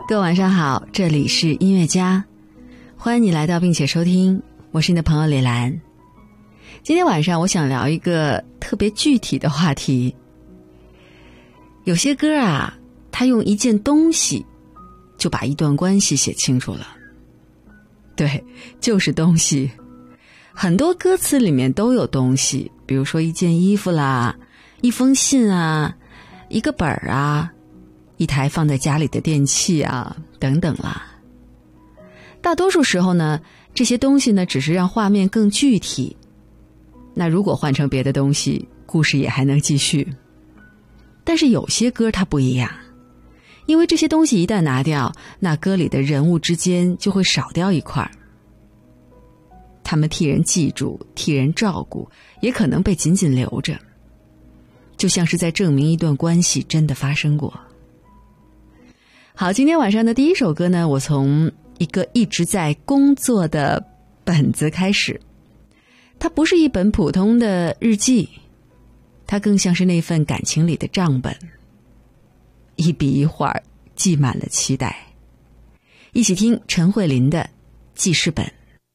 各位晚上好，这里是音乐家，欢迎你来到并且收听，我是你的朋友李兰。今天晚上我想聊一个特别具体的话题。有些歌啊，它用一件东西就把一段关系写清楚了。对，就是东西。很多歌词里面都有东西，比如说一件衣服啦，一封信啊，一个本儿啊，一台放在家里的电器啊，等等啦。大多数时候呢，这些东西呢，只是让画面更具体。那如果换成别的东西，故事也还能继续。但是有些歌它不一样，因为这些东西一旦拿掉，那歌里的人物之间就会少掉一块。他们替人记住，替人照顾，也可能被紧紧留着，就像是在证明一段关系真的发生过。好，今天晚上的第一首歌呢，我从一个一直在工作的本子开始。它不是一本普通的日记，它更像是那份感情里的账本，一笔一画记满了期待。一起听陈慧琳的记事本。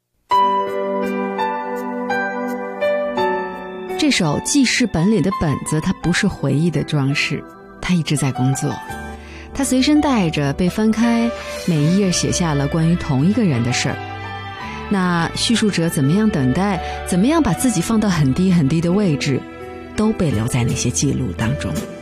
这首记事本里的本子，它不是回忆的装饰，它一直在工作，它随身带着，被翻开，每一页写下了关于同一个人的事儿。那叙述者怎么样等待，怎么样把自己放到很低很低的位置，都被留在那些记录当中。